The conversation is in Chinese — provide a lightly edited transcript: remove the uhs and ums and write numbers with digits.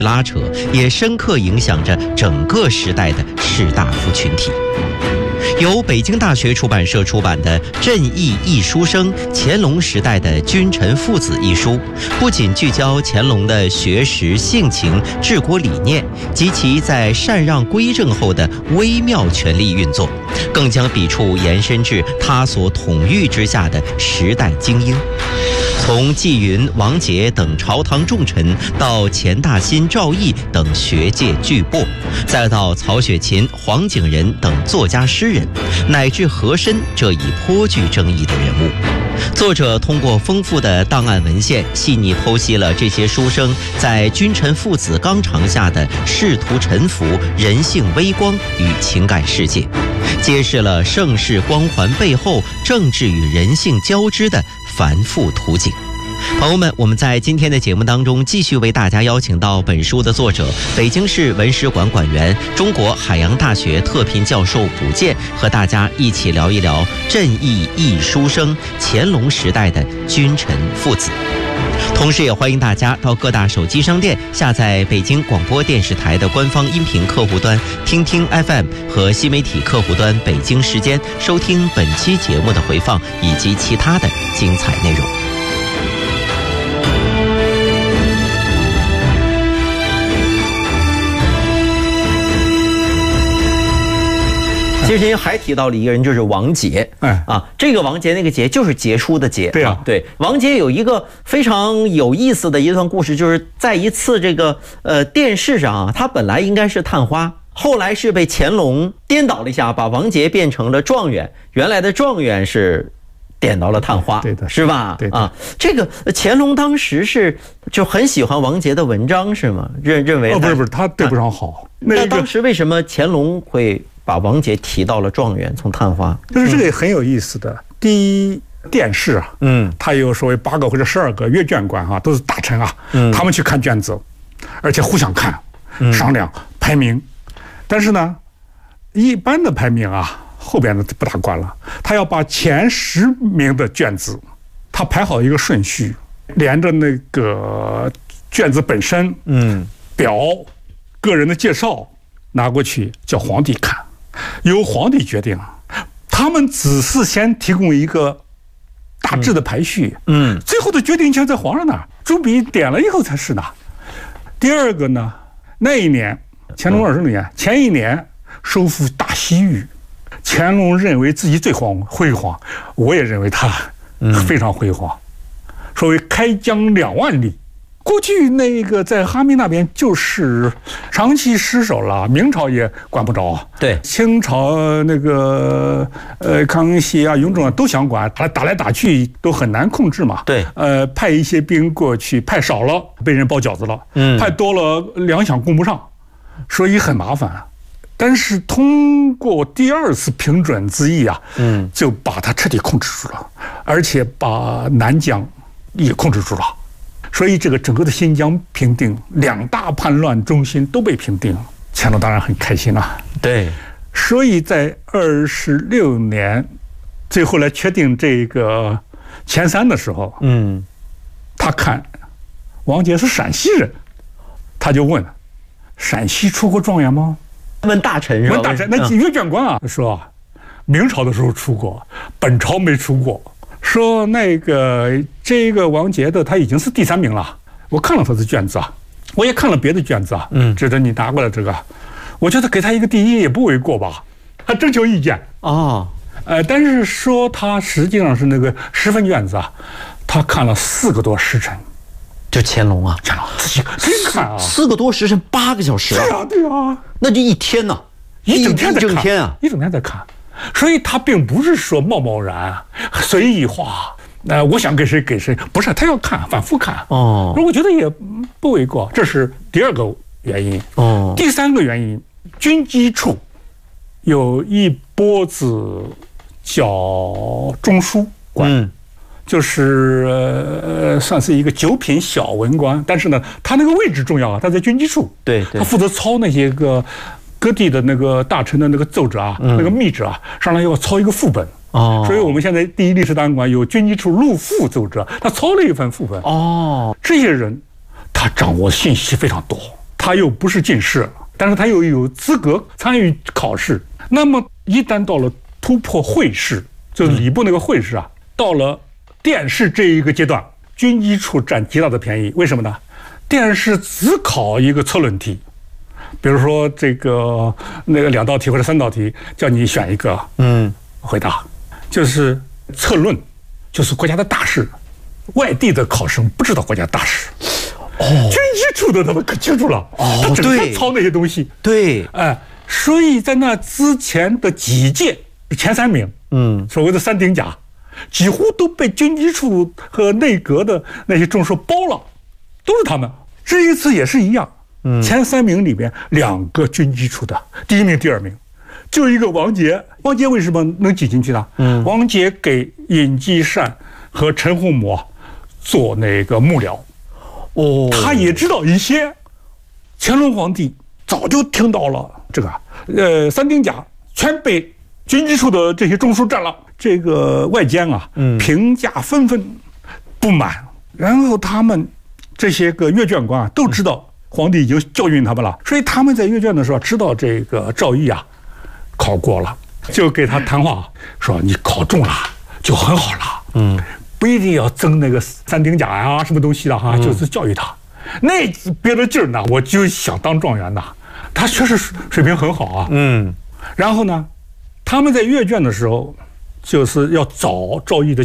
拉扯，也深刻影响着整个时代的士大夫群体。由北京大学出版社出版的《正义一书生：乾隆时代的君臣父子》一书，不仅聚焦乾隆的学识、性情、治国理念及其在禅让归正后的微妙权力运作，更将笔触延伸至他所统御之下的时代精英。从纪云、王杰等朝堂重臣，到钱大新、赵翼等学界巨擘，再到曹雪芹、黄景仁等作家诗人，乃至和珅这一颇具争议的人物，作者通过丰富的档案文献，细腻剖析了这些书生在君臣父子纲常下的仕途沉浮、人性微光与情感世界，揭示了盛世光环背后政治与人性交织的繁复图景。朋友们，我们在今天的节目当中继续为大家邀请到本书的作者、北京市文史馆馆员、中国海洋大学特聘教授卜健，和大家一起聊一聊正义一书生乾隆时代的君臣父子。同时也欢迎大家到各大手机商店下载北京广播电视台的官方音频客户端听听 FM 和新媒体客户端北京时间，收听本期节目的回放以及其他的精彩内容。其实您还提到了一个人，就是王杰。这个王杰那个杰就是杰出的杰。 对啊， 对，王杰有一个非常有意思的一段故事，就是在一次这个电视上啊，他本来应该是探花，后来是被乾隆颠倒了一下，把王杰变成了状元，原来的状元是点到了探花， 对的， 是吧？ 对的啊，这个乾隆当时是就很喜欢王杰的文章，是吗？认为不是，他对不上好。 那当时为什么乾隆会把王杰提到了状元，从探花？ 就是这个也很有意思的。第一，殿试啊，他有所谓8个或者12个阅卷官啊，都是大臣啊，他们去看卷子，而且互相看，商量排名。但是呢，一般的排名啊，后边的不大管了，他要把前10名的卷子，他排好一个顺序，连着那个卷子本身，表、个人的介绍拿过去叫皇帝看，由皇帝决定。他们只是先提供一个大致的排序，最后的决定权在皇上那儿，朱笔点了以后才是的。第二个呢，那一年乾隆26年，前一年收复大西域，乾隆认为自己最辉煌，我也认为他非常辉煌，所谓开疆2万里。过去那个在哈密那边就是长期失守了，明朝也管不着， 对， 清朝那个康熙啊、雍正啊都想管，打来打去都很难控制嘛。 对， 派一些兵过去，派少了被人包饺子了，派多了粮饷供不上，所以很麻烦。但是通过第2次平准之役啊，就把它彻底控制住了，而且把南疆也控制住了。所以这个整个的新疆平定，2大叛乱中心都被平定，乾隆当然很开心啊。 对， 所以在26年，最后来确定这个前3的时候，他看王杰是陕西人，他就问：陕西出过状元吗？ 问大臣是吧？ 问大臣，那阅卷官啊说，明朝的时候出过，本朝没出过。说这个王杰的他已经是第3名了，我看了他的卷子啊，我也看了别的卷子啊，值得你拿过来这个，我觉得给他一个第1也不为过吧，他征求意见啊，但是说他实际上是那个10份卷子啊，他看了4个多时辰， 就乾隆啊， 乾隆自己看啊 ，4个多时辰8个小时啊， 对啊， 那就一天呢， 一整天在看， 一整天在看。 所以他并不是说贸贸然随意画，我想给谁给谁，不是，他要看，反复看。我觉得也不为过，这是第2个原因。第3个原因，军机处有一拨子叫中书官，就是算是一个9品小文官，但是呢，他那个位置重要啊，他在军机处， 对， 他负责操那些个各地的那个大臣的那个奏折啊，那个密旨啊，上来要抄一个副本。所以我们现在第1历史档案馆有军机处录副奏折，他抄了一份副本。这些人他掌握信息非常多， 他又不是进士，但是他又有资格参与考试。那么一旦到了突破会试，就是礼部那个会试啊，到了殿试这一个阶段，军机处占极大的便宜。为什么呢？殿试只考一个策论题，比如说这个那个2道题或者3道题，叫你选一个回答，就是策论，就是国家的大事。外地的考生不知道国家大事，军机处的他们可清楚了，他整天操那些东西。 对， 所以在那之前的几届前3名，所谓的3顶甲，几乎都被军机处和内阁的那些中士包了，都是他们。这一次也是一样，前3名里面2个军机处的，第1名、第2名，就一个王杰。王杰为什么能挤进去呢？王杰给尹继善和陈洪模做那个幕僚，他也知道一些。乾隆皇帝早就听到了这个3顶甲全被军机处的这些中枢占了，这个外间啊，评价纷纷，不满。然后他们这些个阅卷官啊，都知道皇帝已经教训他们了，所以他们在阅卷的时候知道这个赵翼啊考过了，就给他谈话，说你考中了就很好了，不一定要争那个3顶甲呀什么东西的哈，就是教育他。那憋着劲儿呢，我就想当状元呐。他确实水平很好啊，然后呢，他们在阅卷的时候，就是要找赵翼的